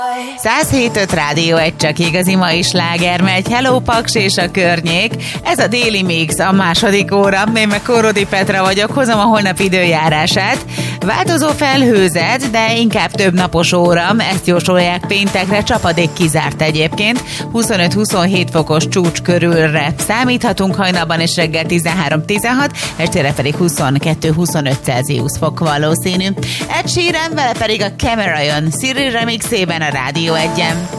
107.5 Rádió egy csak igazi mai sláger megy. Hello Paks és a környék. Ez a déli mix, a második óra. Én meg Korodi Petra vagyok, hozom a holnap időjárását. Változó felhőzet, de inkább több napos óra. Ezt jósolják péntekre, csapadék kizárt egyébként. 25-27 fokos csúcs körülre számíthatunk, hajnalban és reggel 13-16, estére pedig 22-25 Celsius fok valószínű. Ed Sheeran, vele pedig a Cameron Siri remixében a Rádió 1-en.